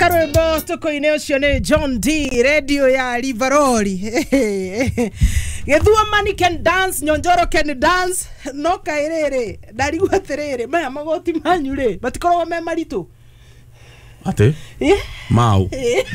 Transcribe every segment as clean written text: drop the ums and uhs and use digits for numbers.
Karwebo tuko-ine ucio ni John D radio ya Livaroli. Gethua mani can dance, Nyonjoro can dance, no kairere ndarigwa terere maya magoti manyu ri batikorwo me maritu ate mau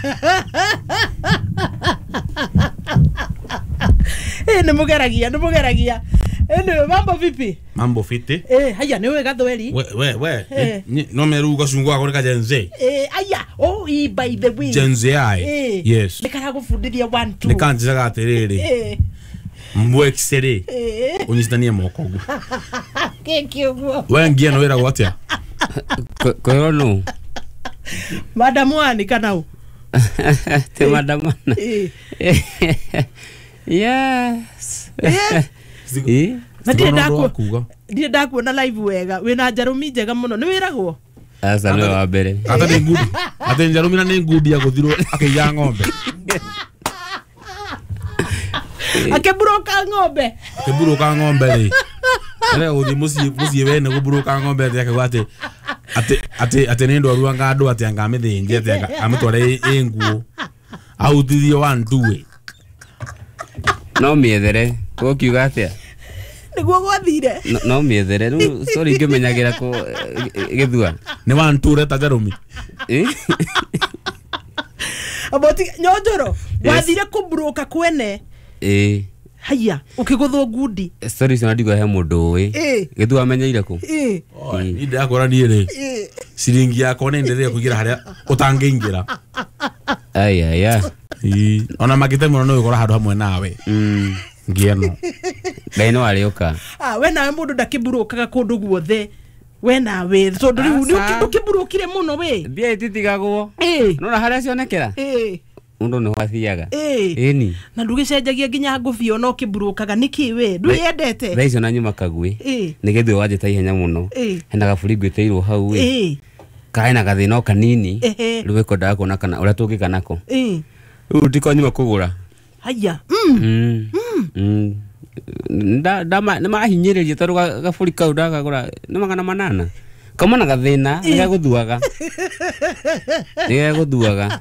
ni mugeragia ene mambo vipi? Mambo fiti. Haya ni wewe gathweri. We. No meruga sungu akore ka Jenze. Aya. Oh, by the way. Jenze ai. Yes. Nikara gufundithia 1 2. Nikanjira gaterere. Mwexere. Unyitania moko gu. Kekyo. Wengia no wera gwatia. Koyono. Madam wani kanau. Te madam. Yes. Ndiye ndakuona live wega wina Njarumi njega muno ni wiragwo asa no wa mbere ata ni ngudi ata Njarumi na ni ngudi ya guthirwo akeiya ng'ombe akeburuka ng'ombe ri ara uthi musie wene guburuka ng'ombe ate ni ndo ruanga andu ati anga mithinje ati amitware enguo autithio wanduwe no miethere gokiuga atia niguo gwathire no miethere no sorry ngimenyagira ko githua ni wanture ta Njarumi aboti Nyonjoro wathire kuburuka kwene haya ukiguthwo ngudi sorry sina ndigo he mundu we githua amenyeire ku ni ndakora ni ri siringi yako ne nderea kugira haria utangeingira aya ona magite muno no ukora handu hamwe nawe ngieno gaino arioka we nawe mundu ndakiburukaga kundu guothe we nawe tondu riu ni ukiburukire muno we bia titigagwo no na haria cionekera mundu no wathiaga ni na ndugicenjagia nginya ngubi ona ukiburukaga niki we nduyendete raicio na nyuma kagwe ni githwe waje ta ihenya muno hena gaburi ngwiteirwo hau we kaina gathina kanini ruweko ndako na kana uria tungika nako utiko nyuma kugura haya ndama hinyiririe taruga gaburi kau ndakagura ni 800 kama na gathina ni guthuaga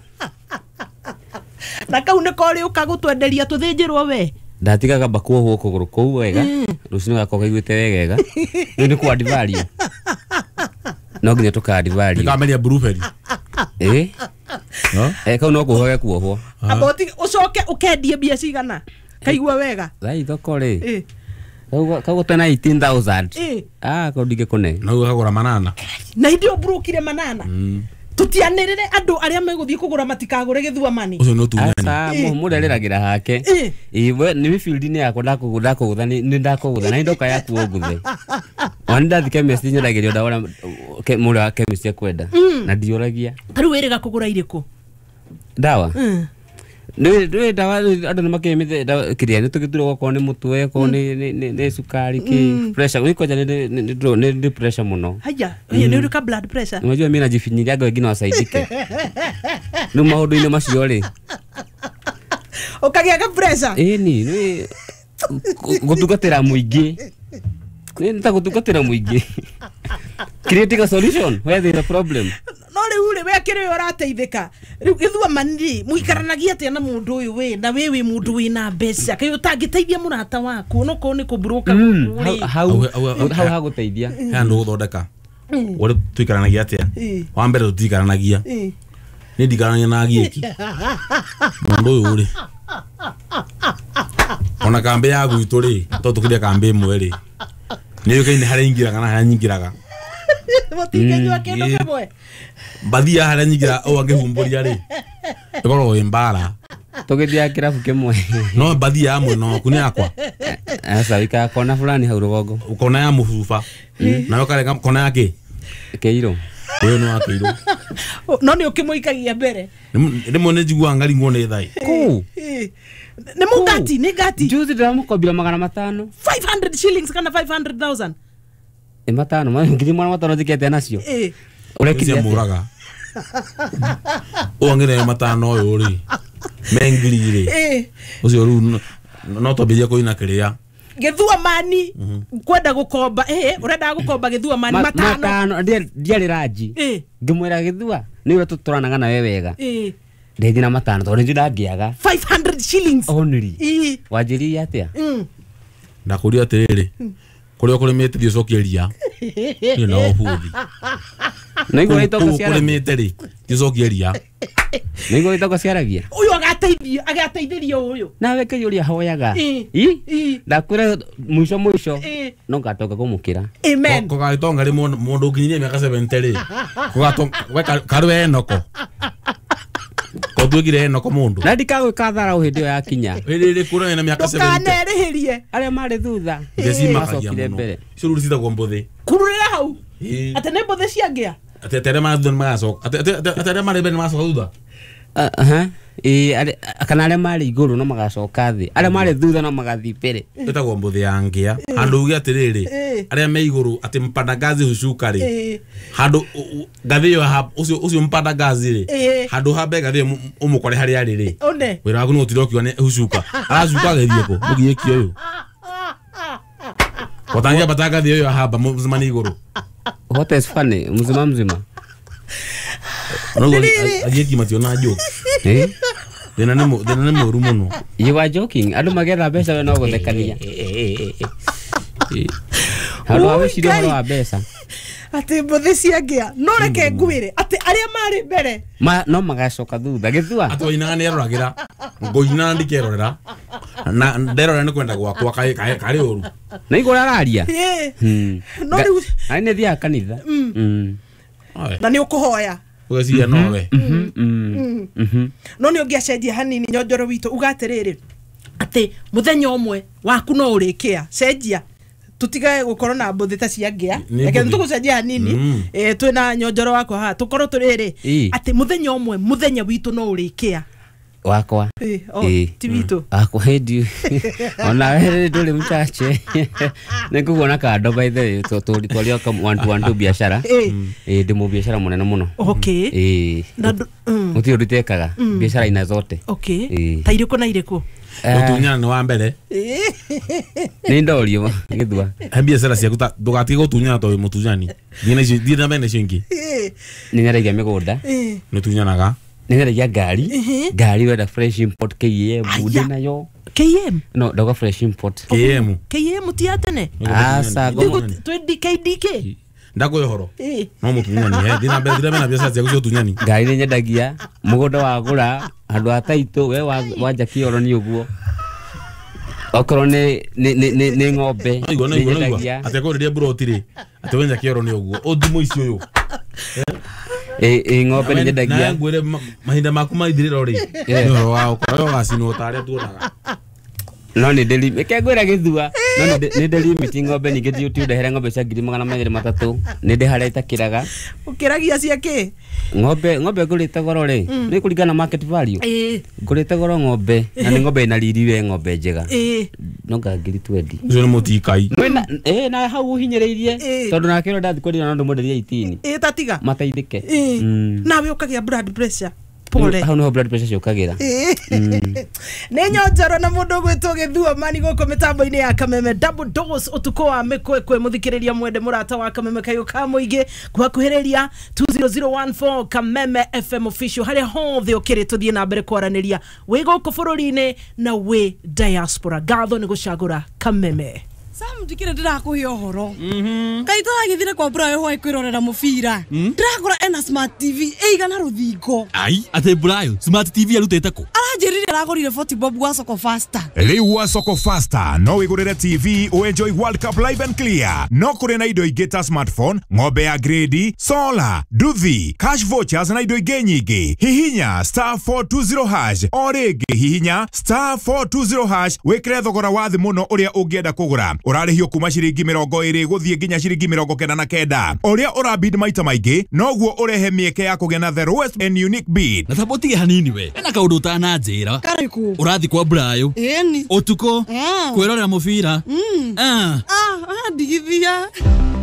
na kau ne kori ukagutwenderia tuthinjirwo we ndatigaga bakuohwo kuguru kou wega rucini gakoga igwite wegega ni ku advario no nginya tukadivario nikameria blueberry kau no kuhoya kuohwo aboti ucoke ukendie bia cigana kaigua wega thai thoko ri kau tena 18000 kaudige kune no ukagura manana na ndio brokire manana tutianirire andu aria meguthie kugura matikagure githua mani ucio no tunyani asa murereragira hake iwe ni field ni yako ndakugutha ni ndakugutha na indoka yaku oguthe wanda thike message nyiragirio ndawara mura chemist kwenda na ndioragia taru wiriga kugura iriku dawa ni dawa andu nimakemithe kiria ni tugitura kwa ni mutwe kwa ni sukari ki pressure wiko jana ni pressure muno haya ni urika blood pressure unajua mimi najifinyiria wengine wasaidike ni maundu ine macio ri ukagia ka pressure ni gutugatira muingi ni ntagutugatira muingi creating a solution where there is a problem no riu we kire urateithika riu githua mani muikaranagia ate na mundu uyu we na we mundu wina mbeca kayo utangiteithia murata waku no ko ni kuburuka how haguteithia handu guthondeka uri tuikaranagia ate wa mbere tutikaranagia ni ndikaranagia na gieki mundu uyu uri ona kambe ya gwitu ri to tukiria kambe imwe ri ni yukaine haria ingiraga na haria nyingiraga botikenyo akendo kamwe bathia haria nyingira o angihumburia ri ikoro imbara tugithia kirabu kimwe no bathia amwe no kuni akwa asa wika kona fulani hau rugongo ukona ya mufufa na yokare kona yake keiro uyo no akeiro no ni ukimuikagia mbere ndimo ne jigua ngari ngone thai ku ni mugati ni gati juzi ndamukobira 500 500 shillings kana 500,000 matano ngiri mwana matano zikete nacio urekiria muraga ongere matano uyu ri mengiri ri ucio ru no tobiria kuina kiria githua mani kwenda gukomba urenda gukomba githua mani matano ndiari raji ngimwira githua ni ura tuturanaga na wewe wega ndethi na matano tondu ngiaga 500 shillings only wajiri atia ndakuria atiriri kuria kurimite thio cokieria ni no huthi Naigo itoko ciara kurimite ri thio cokieria Naigo itoko ciaragia uyu agateithiria uyu nawe kiyuria hoyaga ndakwira mwisho no ngatoka kumukira amen ko gaitonga ri mundu ukinyirie miaka 70 ri kugatonga karwe enoko ko twigire enoko mundu na ndikagwe kathara uhindi ya kinya ri kura ina miaka 70 kanerehirie aria mari thutha ngecimakagia muno curu citagwo mbuthi kururira hau ate ne mbuthi ciangia ate ma thun magacoka ate mari bene magacoka thutha kana aria mari iguru no magacoka thi aria mari thutha no magathi mbere itagwo mbuthi ya ngia handu ugi atiriri aria me iguru ati mpanda ngazi hucuka ri handu ngathi yo ucio mpanda ngazi ri handu hambe ngathi umukore hari ari ri wira waku no utirokiwa ni hucuka aracuka gethie ko mugieki uyu Watangia bataka thiyo haba mzima ni iguru. What is funny? Mzima. Ajeki mationa joke. Dena nemo rumuno. You are joking. Adu magera besa we no guthekania. Halo awe shiro halo abesa. Ate mbuthi ciangia no reke ngwire ate aria mari mbere no magacoka thutha githua ate wainaga ni eroragira ngoina ndikerorera na nderora ni kwenda gwakwa kari oru na igora araria no riu ai ne thia kanitha na ni ukuhoya ugacia nowe no ni ungiacenjia hanini nyonjoro witu ugatiriri ate muthenya umwe waku no urikia cenjia tutigae gukorwo na mbuthi ta ciangia reke tugucenjia hanini twina nyonjoro wako ha tukorwo turiri ati muthenya umwe muthenya witu no urikia wakwa ti witu akwa hendi ona wewe nduri mchache nikuona kado by the way twali kama wantu biashara ndi mu biashara munene muno okay muti urutekaga biashara ina zote ta iriko na iriko utunyana ni wa mbere ni ndorio githua biashara ciaku ndugatige gutunyana to mutunyani thina bene cingi ni nyaragia migunda nutunyanaga nĩgeragia ngari wenda fresh import KM bude nayo KM no dogo fresh import KM ti atene asa go DK ndako yohoro no mutunyani thina bena biashara ciaku cio tunyani ngari nĩ nyendagia mũgũnda wagũra andũ ataitũ we wanja kioro ni ũguo okorwo nĩ ng'ombe nyendagia ate ko ria broti ri ate wenja kioro ni ũguo ũndimo icio yo ng'ombe nĩ nyendagia na ngwire mahinda maku maithirĩro ri no wao koyo gacino tare tuonaga no nĩ ndeli ngwĩra gĩthua no nĩ ndeli meeting ng'ombe nyingĩ ti ũndehere ng'ombe cia 2,200 nĩ ndĩhareta kĩraga ũkĩragia ciake ng'ombe ngũrĩte goro ri nĩ kũringana market value ngũrĩte goro ng'ombe na nĩ ng'ombe ina riri we ng'ombe njega no ngiri 20 ucio nĩ mũtikai na hau uhinyĩrĩirie tondũ na kĩro ndathi kwendira na ndũ mwenderia 18 tatiga mateithĩke nawe ũkagĩa blood pressure pole hau no blood pressure yokagira nĩ nyonjoro na mũndũ gwĩtwo gĩthua mani gũkũ mĩtambo-inĩ ya Kameme double dose ũtukũ wa mĩkwekwe mũthikĩrĩria mwende mũrata wa Kameme kayũ ka mũingĩ kuhakuhĩrĩria 20014 Kameme FM official harĩa hothe ũkĩrĩ tũthiĩ na mbere kwaranĩria wĩ gũkũ bũrũri-inĩ na wĩ diaspora ngatho nĩ gũcagũra Kameme Sam ndikire ndirakuhe uhoro. Kaita githire kwa Brayo ho ikwirorera mubira. Ndrakora ena Smart TV eigana ruthingo. Ai, ate Brayo, Smart TV arutete ku. Aranjirire aragorire 40 bob wa Soko Faster. Riu wa Soko Faster no wigurire TV o enjoy World Cup live and clear. No kure na indo ingeta smartphone, ng'ombe ya grade, solar, duthi, cash vouchers na indo ingi nyingi. Hihinya *420# o ringi hihinya *420# wikire thogora wa thi muno uria ungienda kugura. Urarihio kuma ciringi 20 guthie nginya ciringi 99. Uria urabid maita maingi noguo urehe mieke ya kugena the lowest and unique bid. Na thabotige hanini we. Ena kaundu utananjira. Kariku. Urathi kwa Brayo. Eni. Utuko. Kwirorera mubira. Ndigithia.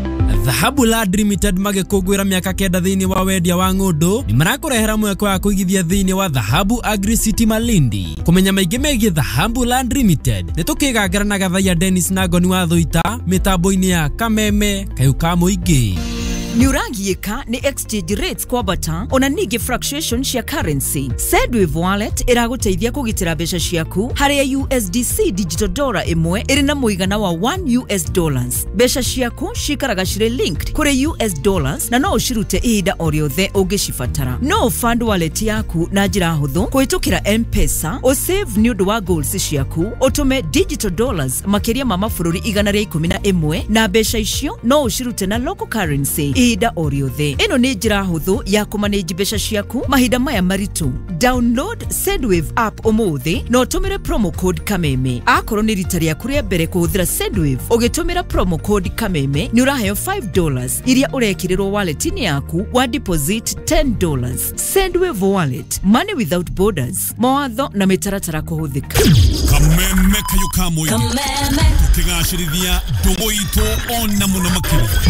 Dhahabu Land Limited magikungwira miaka 9 thiini wa wendia wa ng'undu ni marakurehera mweko wa kuigithia thiini wa Dhahabu Agri City Malindi. Kumenya maingi megie Dhahabu Land Limited ni tukigangara na Gathaiya Dennis na Ngoni wa Thuita mitambo-ini ya Kameme Kayuka Muingi. Niuragieka ni exchange rates kwa bata ona nigi fluctuation cia currency. Sendwave wallet iraguteithia kugitira mbeca ciaku haria USDC digital dollar imwe iri na muigana wa $1. Mbeca ciaku cikaraga cire linked kuri US dollars na no ucirute ihinda o riothe ungicibatara. No fund wallet yaku na njira huthu kuhitukira M-Pesa o save ni undu wa goals ciaku utume digital dollars makiria ma mabũrũri 111 na mbeca icio no ucirute na local currency ihinda o riothe. Ino ni njira huthu ya kumanage mbeca ciaku mahinda maya maritu. Download Sendwave app umuthi no tumire promo code Kameme. Akorwo ni rita rĩaku rĩa mbere kuhuthira Sendwave ugitumira promo code Kameme ni uraheo $5 iria urekirirwo wallet-ini yaku wa deposit $10. Sendwave wallet, money without borders. Mawatho na mitaratara kuhuthika. Kameme Kayuka Muingi. Kameme tukigacirithia ndugu itu ona muno makiri.